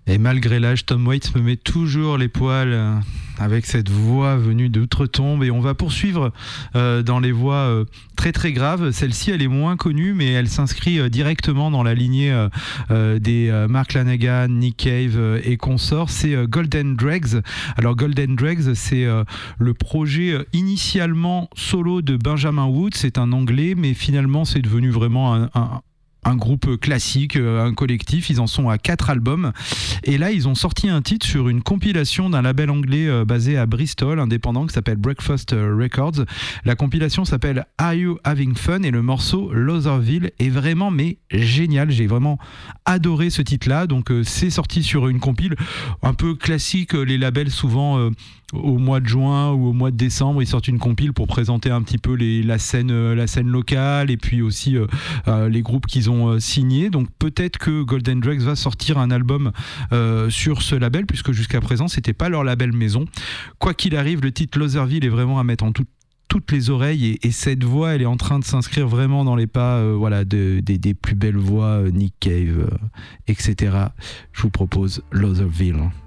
Et malgré l'âge, Tom Waits me met toujours les poils avec cette voix venue d'outre-tombe. Et on va poursuivre dans les voix très très graves. Celle-ci, elle est moins connue, mais elle s'inscrit directement dans la lignée des Mark Lanegan, Nick Cave et consorts. C'est Golden Dregs. Alors Golden Dregs, c'est le projet initialement solo de Benjamin Wood. C'est un Anglais, mais finalement, c'est devenu vraiment un groupe classique, un collectif. Ils en sont à 4 albums. Et là, ils ont sorti un titre sur une compilation d'un label anglais basé à Bristol, indépendant, qui s'appelle Breakfast Records. La compilation s'appelle Are You Having Fun et le morceau Lotherville est vraiment mais génial. J'ai vraiment adoré ce titre-là. Donc, c'est sorti sur une compile un peu classique. Les labels, souvent, au mois de juin ou au mois de décembre, ils sortent une compile pour présenter un petit peu la scène locale et puis aussi les groupes qu'ils ont signés. Donc peut-être que Golden Dregs va sortir un album sur ce label, puisque jusqu'à présent c'était pas leur label maison. Quoi qu'il arrive, le titre Lotherville est vraiment à mettre en toutes les oreilles, et cette voix, elle est en train de s'inscrire vraiment dans les pas des plus belles voix, Nick Cave, etc. Je vous propose Lotherville.